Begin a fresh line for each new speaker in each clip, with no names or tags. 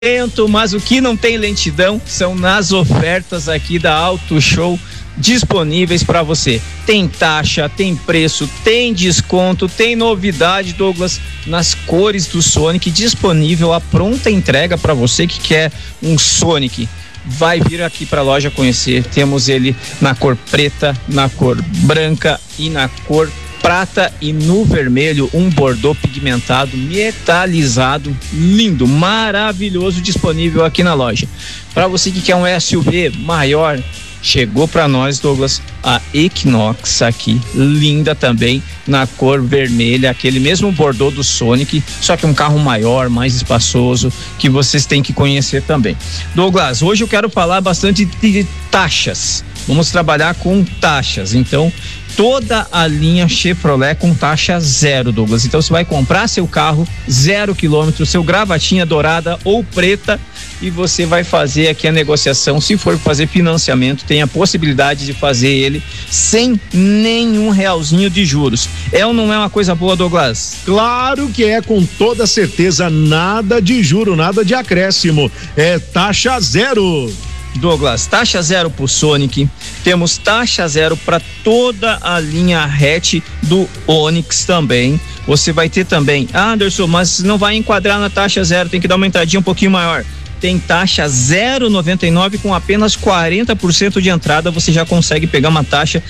lento, mas o que não tem lentidão são nas ofertas aqui da Auto Show disponíveis para você. Tem taxa, tem preço, tem desconto, tem novidade, Douglas, nas cores do Sonic, disponível a pronta entrega para você que quer um Sonic. Vai vir aqui para a loja conhecer. Temos ele na cor preta, na cor branca e na cor prata e no vermelho, um bordô pigmentado, metalizado, lindo, maravilhoso, disponível aqui na loja. Para você que quer um SUV maior, chegou para nós, Douglas, a Equinox aqui, linda também, na cor vermelha, aquele mesmo bordô do Sonic, só que um carro maior, mais espaçoso, que vocês têm que conhecer também. Douglas, hoje eu quero falar bastante de taxas. Vamos trabalhar com taxas, então toda a linha Chevrolet com taxa zero, Douglas. Então você vai comprar seu carro 0 km, seu gravatinha dourada ou preta, e você vai fazer aqui a negociação. Se for fazer financiamento, tem a possibilidade de fazer ele sem nenhum realzinho de juros. É ou não é uma coisa boa, Douglas?
Claro que é, com toda certeza, nada de juro, nada de acréscimo, é taxa zero.
Douglas, taxa zero pro Sonic, temos taxa zero para toda a linha hatch do Onix também. Você vai ter também, Anderson, mas não vai enquadrar na taxa zero, tem que dar uma entradinha um pouquinho maior. Tem taxa 0,99 com apenas 40% de entrada, você já consegue pegar uma taxa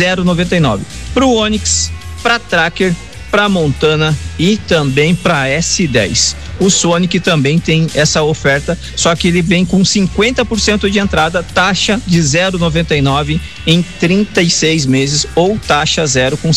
0,99 pro Onix, pra Tracker, para Montana e também para S10. O Sonic também tem essa oferta, só que ele vem com 50% de entrada, taxa de 0,99 em 36 meses ou taxa zero com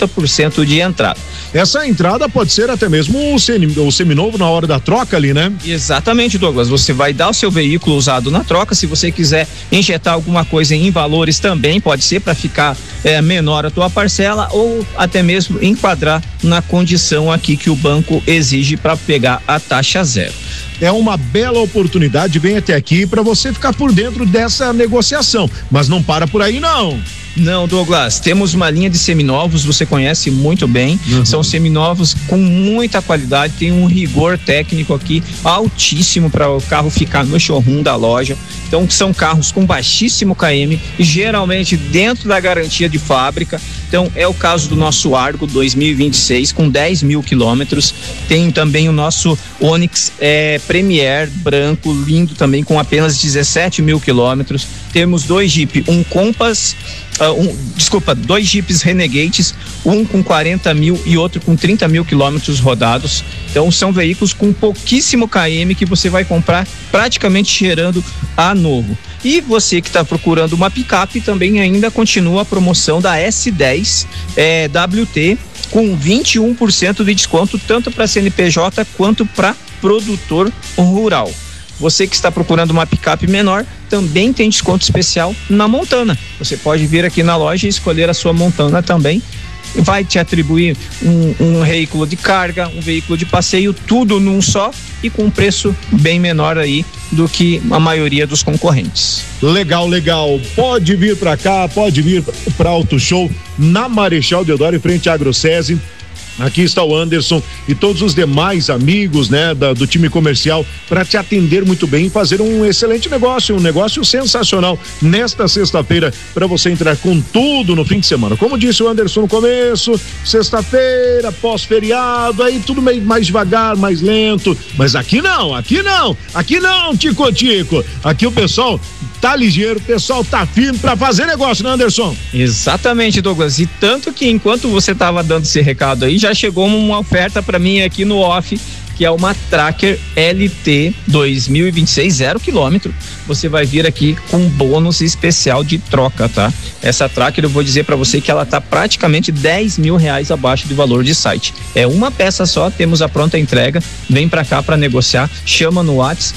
70% de entrada.
Essa entrada pode ser até mesmo o seminovo na hora da troca ali, né?
Exatamente, Douglas. Você vai dar o seu veículo usado na troca. Se você quiser injetar alguma coisa em valores também, pode ser para ficar menor a tua parcela ou até mesmo enquadrar na condição aqui que o banco exige para pegar a taxa zero.
É uma bela oportunidade, vem até aqui para você ficar por dentro dessa negociação, mas não para por aí não.
Não, Douglas, temos uma linha de seminovos, você conhece muito bem, são seminovos com muita qualidade, tem um rigor técnico aqui altíssimo para o carro ficar no showroom da loja. Então são carros com baixíssimo km, geralmente dentro da garantia de fábrica. Então é o caso do nosso Argo 2026 com 10 mil quilômetros. Tem também o nosso Onix Premier branco, lindo também, com apenas 17 mil quilômetros. Temos dois Jeep, um Compass, dois Jeeps Renegades, um com 40 mil e outro com 30 mil quilômetros rodados. Então são veículos com pouquíssimo km que você vai comprar praticamente cheirando a novo. E você que está procurando uma picape, também ainda continua a promoção da S10 WT com 21% de desconto, tanto para CNPJ quanto para produtor rural. Você que está procurando uma picape menor, também tem desconto especial na Montana. Você pode vir aqui na loja e escolher a sua Montana também. Vai te atribuir um veículo de carga, um veículo de passeio, tudo num só e com um preço bem menor aí do que a maioria dos concorrentes.
Legal. Pode vir para cá, pode vir para Auto Show na Marechal Deodoro, em frente à AgroSese. Aqui está o Anderson e todos os demais amigos, né, do time comercial, para te atender muito bem e fazer um excelente negócio, um negócio sensacional nesta sexta-feira, para você entrar com tudo no fim de semana. Como disse o Anderson no começo, sexta-feira, pós-feriado, aí tudo meio mais devagar, mais lento, mas aqui não, Tico. Aqui o pessoal tá ligeiro, o pessoal tá firme para fazer negócio, né, Anderson?
Exatamente, Douglas, e tanto que enquanto você tava dando esse recado aí, já chegou uma oferta para mim aqui no off, que é uma Tracker LT 2026 0 km. Você vai vir aqui com bônus especial de troca, tá? Essa Tracker, eu vou dizer para você que ela tá praticamente 10 mil reais abaixo do valor de site. É uma peça só, temos a pronta entrega. Vem para cá para negociar, chama no WhatsApp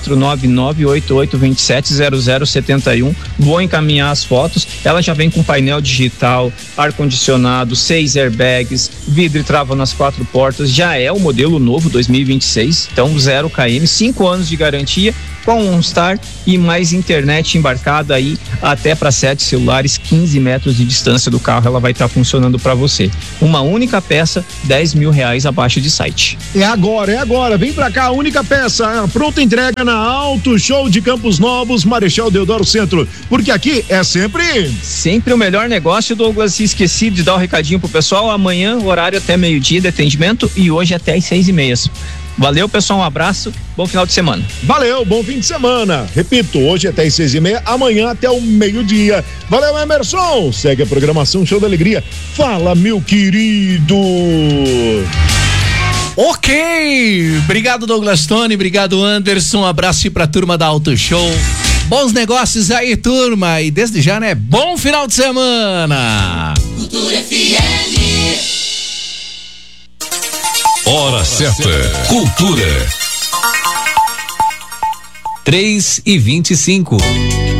49988270071. Vou encaminhar as fotos. Ela já vem com painel digital, ar-condicionado, 6 airbags, vidro e trava nas 4 portas. Já é o modelo novo 2026. 2026, então 0 km, 5 anos de garantia com OnStar e mais internet embarcada aí até para 7 celulares, 15 metros de distância do carro, ela vai estar funcionando para você. Uma única peça, R$10 mil abaixo de site.
É agora, vem pra cá, a única peça, pronta entrega na Auto Show de Campos Novos, Marechal Deodoro Centro, porque aqui é sempre
o melhor negócio. Douglas, esqueci de dar um recadinho pro pessoal, amanhã horário até meio-dia de atendimento e hoje até às 6:30. Valeu, pessoal, um abraço, bom final de semana.
Valeu, bom fim de semana. Repito, hoje até às 6:30, amanhã até o meio-dia. Valeu, Emerson. Segue a programação Show da Alegria. Fala, meu querido.
Ok, obrigado Douglas Tony, obrigado Anderson, um abraço aí pra turma da Auto Show. Bons negócios aí, turma, e desde já, né, bom final de semana.
Cultura FM.
Hora certa. Cultura.
3:25.